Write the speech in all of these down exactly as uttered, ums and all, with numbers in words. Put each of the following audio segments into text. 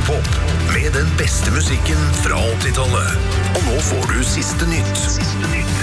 Toppop med den beste musikken fra åttitallet. Og nå får du siste nytt. Siste nytt.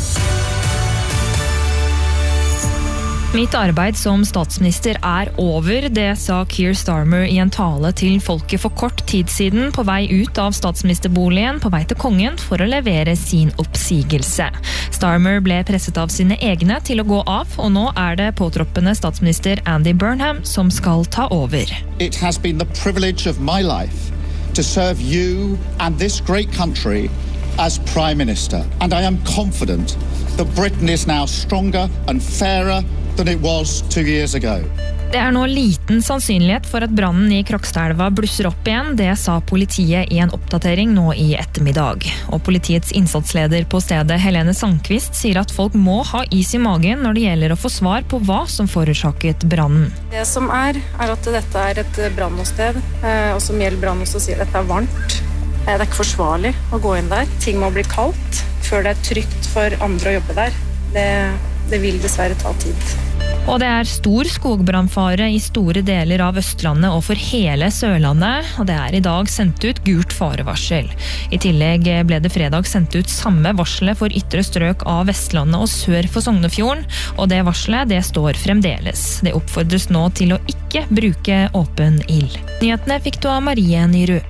Mitt arbeid som statsminister er over, det sa Keir Starmer i en tale til folket for kort tid siden på vei ut av statsministerboligen på vei til kongen for å levere sin oppsigelse. Starmer ble presset av sine egne til å gå av, og nå er det påtroppende statsminister Andy Burnham som skal ta over. It has been the privilege of my life to serve you and this great country as Prime Minister, and I am confident that Britain is now stronger and fairer than it was two years ago. Det er nå liten sannsynlighet for at brannen i Krokstadelva blusser opp igjen, det sa politiet i en oppdatering nå i ettermiddag. Og politiets innsatsleder på stedet, Helene Sandqvist, sier at folk må ha is i magen når det gjelder å få svar på hva som forårsaket brannen. Det som er, er at dette er et brannåsted, og som gjelder brann også sier at dette er varmt. Det er ikke forsvarlig å gå inn der. Ting må bli kaldt før det er trygt for andre å jobbe der. Det, det vil dessverre ta tid. Og det er stor skogbrannfare i store deler av Østlandet og for hele Sørlandet, og det er i dag sendt ut gult farevarsel. I tillegg ble det fredag sendt ut samme varselet for ytre strøk av Vestlandet og sør for Sognefjorden, og det varselet det står fremdeles. Det oppfordres nå til å ikke bruke åpen ild. Nyhetene fikk du av Marie Nyrud.